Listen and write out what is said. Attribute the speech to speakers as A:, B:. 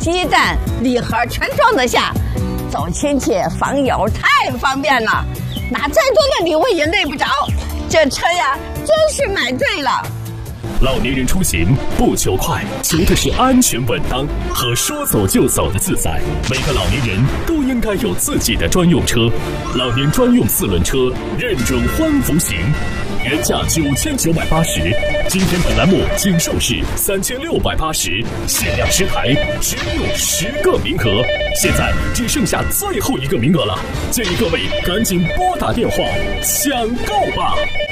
A: 鸡蛋、礼盒全装得下，走亲戚访友太方便了，拿再多的礼物也累不着。这车呀，真是买对了。
B: 老年人出行不求快，求的是安全稳当和说走就走的自在。每个老年人都应该有自己的专用车，老年专用4轮车认准欢福行，原价9980，今天本栏目仅售市3680，限量10台，只有10个名额，现在只剩下最后1个名额了，建议各位赶紧拨打电话抢购吧。